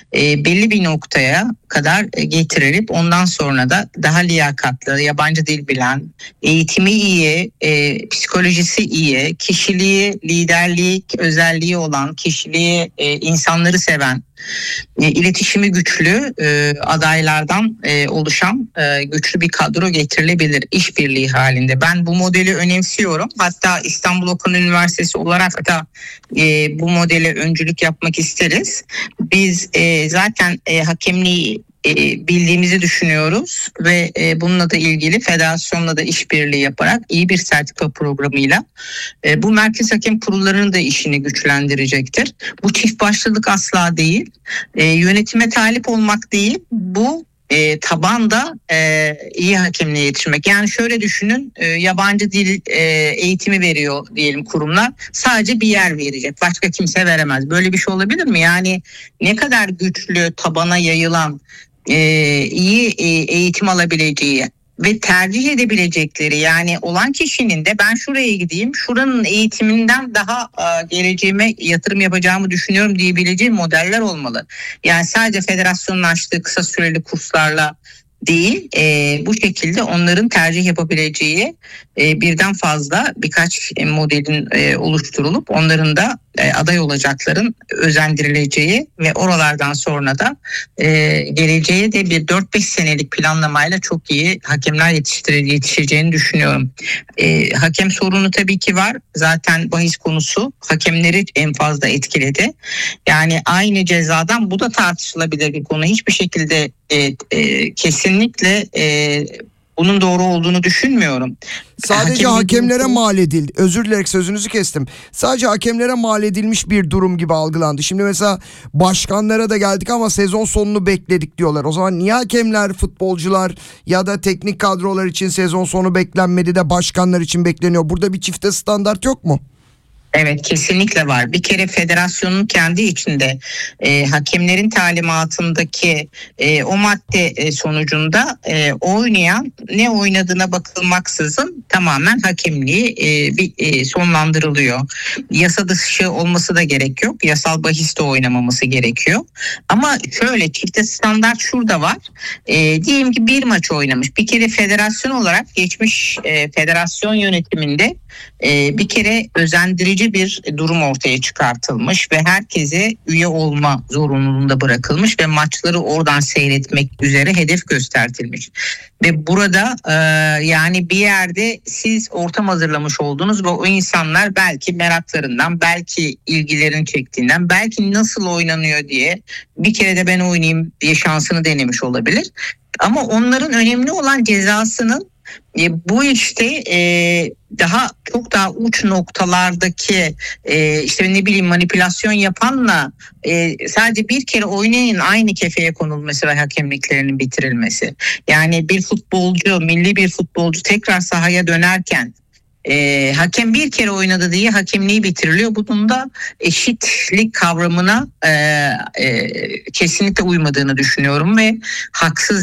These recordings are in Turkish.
belli bir noktaya kadar getirilip ondan sonra da daha liyakatlı, yabancı dil bilen, eğitimi iyi, psikolojisi iyi, kişiliği, liderlik özelliği olan, kişiliği, insanları seven, iletişimi güçlü adaylardan oluşan güçlü bir kadro getirilebilir işbirliği halinde. Ben bu modeli önemsiyorum. Hatta İstanbul Okan Üniversitesi olarak da bu modele öncülük yapmak isteriz. Biz zaten hakemliği bildiğimizi düşünüyoruz ve bununla da ilgili federasyonla da işbirliği yaparak iyi bir sertifika programıyla bu merkez hakem kurullarının da işini güçlendirecektir. Bu çift başlılık asla değil. Yönetime talip olmak değil, bu tabanda iyi hakemliğe yetişmek. Yani şöyle düşünün, yabancı dil eğitimi veriyor diyelim kurumlar. Sadece bir yer verecek. Başka kimse veremez. Böyle bir şey olabilir mi? Yani ne kadar güçlü, tabana yayılan, iyi eğitim alabileceği ve tercih edebilecekleri, yani olan kişinin de ben şuraya gideyim, şuranın eğitiminden daha geleceğime yatırım yapacağımı düşünüyorum diyebileceği modeller olmalı. Yani sadece federasyonun açtığı kısa süreli kurslarla değil, bu şekilde onların tercih yapabileceği birden fazla birkaç modelin oluşturulup onların da aday olacakların özendirileceği ve oralardan sonra da geleceğe de bir 4-5 senelik planlamayla çok iyi hakemler yetişeceğini düşünüyorum. Hakem sorunu tabii ki var. Zaten bahis konusu hakemleri en fazla etkiledi. Yani aynı cezadan bu da tartışılabilir bir konu. Hiçbir şekilde kesinlikle bunun doğru olduğunu düşünmüyorum. Sadece hakemlere mal edildi. Özür dilerim, sözünüzü kestim. Sadece hakemlere mal edilmiş bir durum gibi algılandı. Şimdi mesela başkanlara da geldik ama sezon sonunu bekledik diyorlar. O zaman niye hakemler, futbolcular ya da teknik kadrolar için sezon sonu beklenmedi de başkanlar için bekleniyor? Burada bir çifte standart yok mu? Evet, kesinlikle var. Bir kere federasyonun kendi içinde hakemlerin talimatındaki o madde sonucunda oynayan ne oynadığına bakılmaksızın tamamen hakemliği sonlandırılıyor. Yasa dışı olması da gerek yok. Yasal bahis de oynamaması gerekiyor. Ama şöyle çifte standart şurada var. Diyelim ki bir maç oynamış. Bir kere federasyon olarak geçmiş federasyon yönetiminde bir kere özendirici bir durum ortaya çıkartılmış ve herkese üye olma zorunluluğunda bırakılmış ve maçları oradan seyretmek üzere hedef göstertilmiş. Ve burada yani bir yerde siz ortam hazırlamış oldunuz ve o insanlar belki meraklarından, belki ilgilerini çektiğinden, belki nasıl oynanıyor diye bir kere de ben oynayayım diye şansını denemiş olabilir. Ama onların önemli olan cezasının bu işte çok daha uç noktalardaki işte ne bileyim manipülasyon yapanla sadece bir kere oynayın aynı kefeye konulması ve hakemliklerinin bitirilmesi. Yani bir futbolcu, milli bir futbolcu tekrar sahaya dönerken hakem bir kere oynadı diye hakemliği bitiriliyor. Bunun da eşitlik kavramına kesinlikle uymadığını düşünüyorum ve haksız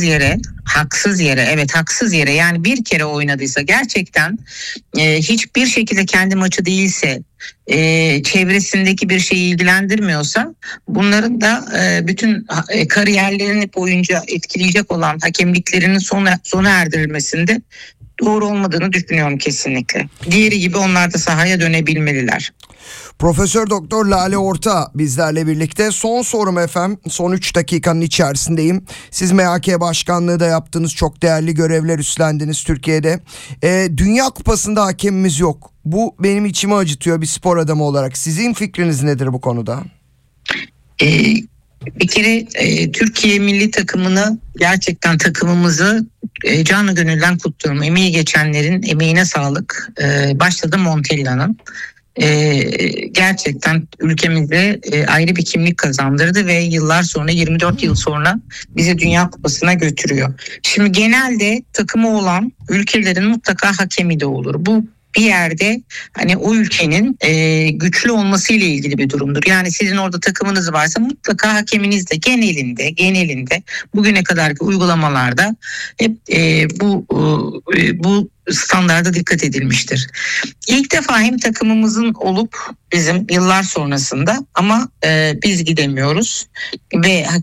yere yani bir kere oynadıysa gerçekten hiçbir şekilde kendi maçı değilse çevresindeki bir şeyi ilgilendirmiyorsa bunların da bütün kariyerlerini boyunca etkileyecek olan hakemliklerinin sona erdirilmesinde doğru olmadığını düşünüyorum kesinlikle. Diğeri gibi onlar da sahaya dönebilmeliler. Profesör Doktor Lale Orta bizlerle birlikte. Son sorum efendim. Son 3 dakikanın içerisindeyim. Siz MHK Başkanlığı da yaptınız. Çok değerli görevler üstlendiniz Türkiye'de. Dünya Kupası'nda hakemimiz yok. Bu benim içimi acıtıyor bir spor adamı olarak. Sizin fikriniz nedir bu konuda? Bir kere Türkiye milli takımını, gerçekten takımımızı canı gönülden kutluyorum. Emeği geçenlerin emeğine sağlık. Başladı Montella'nın. Gerçekten ülkemizde ayrı bir kimlik kazandırdı ve yıllar sonra, 24 yıl sonra bizi Dünya Kupası'na götürüyor. Şimdi genelde takımı olan ülkelerin mutlaka hakemi de olur. Bu bir yerde hani o ülkenin güçlü olması ile ilgili bir durumdur. Yani sizin orada takımınız varsa mutlaka hakeminiz de genelinde bugüne kadarki uygulamalarda hep bu standarda dikkat edilmiştir. İlk defa hem takımımızın olup bizim yıllar sonrasında ama biz gidemiyoruz ve